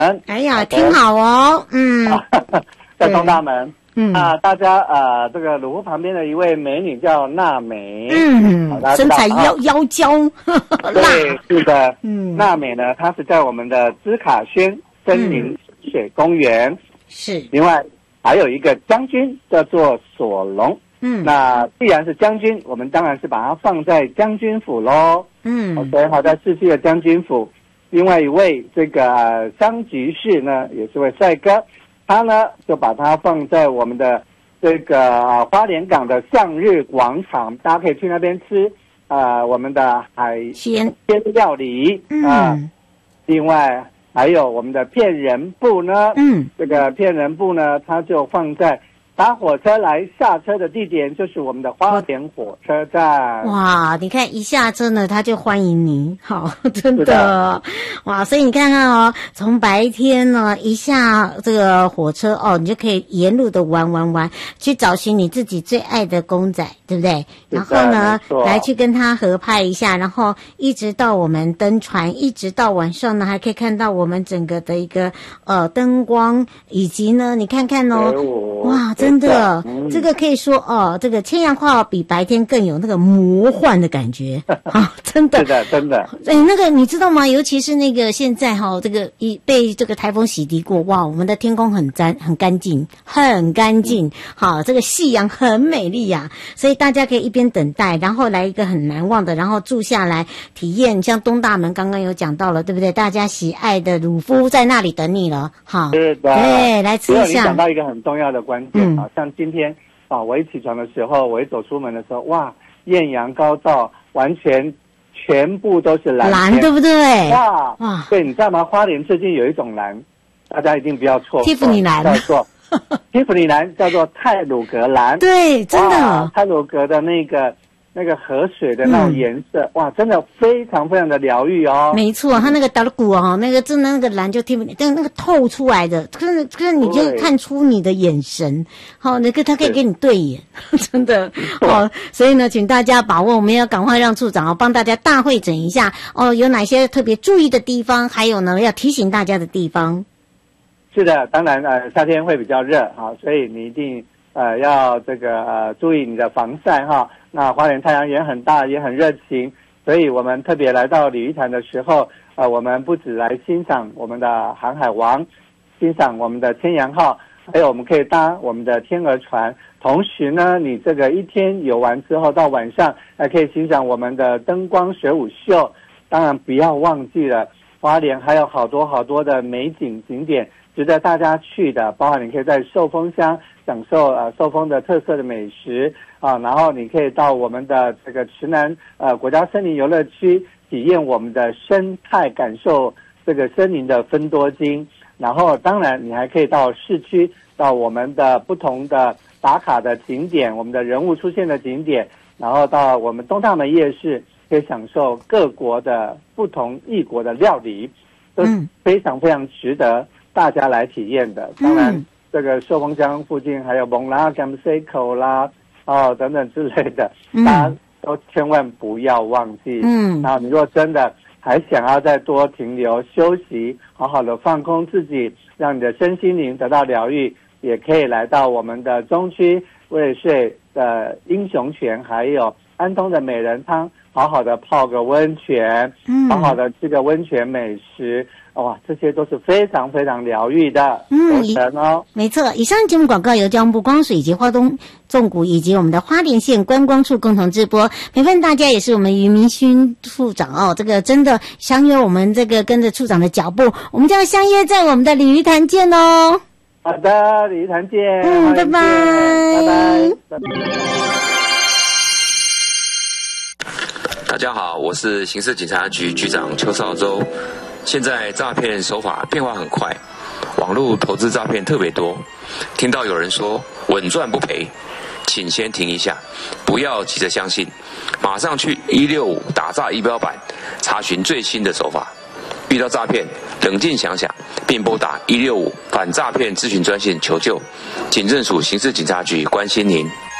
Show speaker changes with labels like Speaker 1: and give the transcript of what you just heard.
Speaker 1: 哎呀，听好哦，
Speaker 2: 在东大门。大家这个鲁夫旁边的一位美女叫娜美，
Speaker 1: 身材妖娇，
Speaker 2: 对，是的，娜美呢，她是在我们的芝卡轩森林水公园，
Speaker 1: 是，
Speaker 2: 另外还有一个将军叫做索隆，那既然是将军，我们当然是把它放在将军府咯，所以好在市区的将军府。另外一位这个香吉士呢，也是位帅哥。他呢就把它放在我们的这个花莲港的向日广场，大家可以去那边吃我们的海鲜料理另外还有我们的骗人部呢，这个骗人部呢，它就放在搭火车来下车的地点就是我们的花莲火车站。
Speaker 1: 哇，你看一下车呢，他就欢迎你，好，真的，哇，所以你看看哦，从白天呢一下这个火车哦，你就可以沿路的玩，去找寻你自己最爱的公仔，对不对？然后呢，来去跟他合拍一下，然后一直到我们登船，一直到晚上呢，还可以看到我们整个的一个灯光，以及呢，你看看哦，哇，真的，这个可以说哦，这个千阳花比白天更有那个魔幻的感觉啊，真的，
Speaker 2: 是的，真的。
Speaker 1: 那个你知道吗？尤其是那个现在这个被这个台风洗涤过，哇，我们的天空很干净，好，这个夕阳很美丽呀，所以大家可以一边等待，然后来一个很难忘的，然后住下来体验，像东大门刚刚有讲到了，对不对？大家喜爱的鲁夫在那里等你了，好，
Speaker 2: 是的，
Speaker 1: 对，来吃一下。
Speaker 2: 你讲到一个很重要的关键像今天我一起床的时候，我一走出门的时候，哇，艳阳高照，全部都是蓝，
Speaker 1: 对不对？
Speaker 2: 哇，对，你知道吗？花莲最近有一种蓝，大家一定不要错过，
Speaker 1: 蒂芙尼蓝，
Speaker 2: 叫做蒂芙尼蓝，叫做太鲁阁蓝。
Speaker 1: 对，真的，
Speaker 2: 太鲁阁的那个河水的那种颜色，哇，真的非常非常的疗愈哦。
Speaker 1: 没错，它那个达鲁古那个真的那个蓝就那个透出来的，可是你就看出你的眼神，那个它可以跟你对眼，真的所以呢，请大家把握，我们要赶快让处长帮大家大会诊一下有哪些特别注意的地方，还有呢要提醒大家的地方。
Speaker 2: 是的，当然夏天会比较热所以你一定要这个注意你的防晒那花莲太阳也很大，也很热情，所以我们特别来到鲤鱼潭的时候，我们不只来欣赏我们的航海王，欣赏我们的千阳号，还有我们可以搭我们的天鹅船。同时呢，你这个一天游完之后，到晚上还可以欣赏我们的灯光水舞秀。当然不要忘记了，花莲还有好多的美景景点值得大家去的，包含你可以在寿丰乡享受寿丰的特色的美食然后你可以到我们的这个池南国家森林游乐区体验我们的生态，感受这个森林的芬多精。然后当然你还可以到市区，到我们的不同的打卡的景点，我们的人物出现的景点，然后到我们东大门夜市，可以享受各国的不同异国的料理，都非常非常值得大家来体验的。当然这个寿丰乡附近还有蒙拉、甘西口啦等等之类的，大家都千万不要忘记。然后你如果真的还想要再多停留休息，好好的放空自己，让你的身心灵得到疗愈，也可以来到我们的中区卫水的英雄泉，还有安东的美人汤，好好的泡个温泉，好好的吃个温泉美食，哇，这些都是非常非常疗愈的过程
Speaker 1: 没错，以上节目广告由交通部光水以及花东纵谷以及我们的花莲县观光处共同直播。陪伴大家也是我们于明勋处长这个真的相约我们这个跟着处长的脚步，我们就要相约在我们的鲤鱼潭见哦。
Speaker 2: 好的，鲤鱼潭见。
Speaker 1: 拜拜，拜
Speaker 2: 拜。
Speaker 3: 大家好，我是刑事警察局局长邱少洲。现在诈骗手法变化很快，网络投资诈骗特别多。听到有人说稳赚不赔，请先停一下，不要急着相信，马上去165打诈仪表板查询最新的手法。遇到诈骗，冷静想想，并拨打165反诈骗咨询专线求救。警政署刑事警察局关心您。